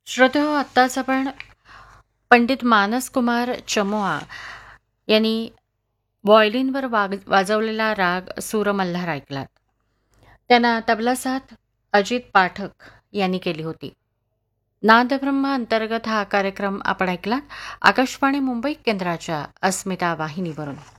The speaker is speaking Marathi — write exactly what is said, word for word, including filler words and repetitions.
श्रोतेहो, आत्ताच आपण पंडित मानस कुमार चमोआ यांनी व्हायोलिनवर वाग वाजवलेला राग सूरमल्हार ऐकलात. त्यांना तबला साथ अजित पाठक यांनी केली होती. नादब्रह्म अंतर्गत हा कार्यक्रम आपण ऐकलात आकाशवाणी मुंबई केंद्राच्या अस्मिता वाहिनीवरून.